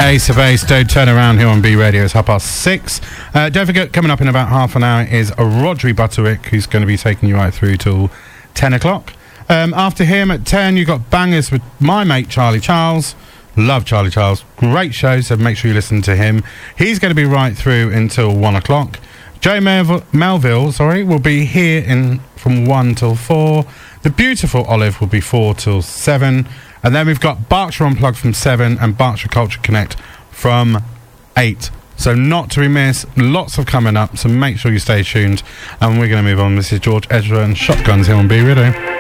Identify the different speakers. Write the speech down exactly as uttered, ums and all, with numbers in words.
Speaker 1: Ace of Base, don't turn around here on B Radio. It's half past six. Uh, don't forget, coming up in about half an hour is Rodri Butterwick, who's going to be taking you right through till ten o'clock. Um, after him at ten, you've got bangers with my mate Charlie Charles. Love Charlie Charles. Great show, so make sure you listen to him. He's going to be right through until one o'clock. Joe Melville, Melville sorry, will be here in from one till four. The beautiful Olive will be four till seven. And then we've got Berkshire Unplugged from seven and Berkshire Culture Connect from eight. So not to be missed, lots of coming up, so make sure you stay tuned. And we're going to move on. This is George Ezra and Shotguns here on B Radio.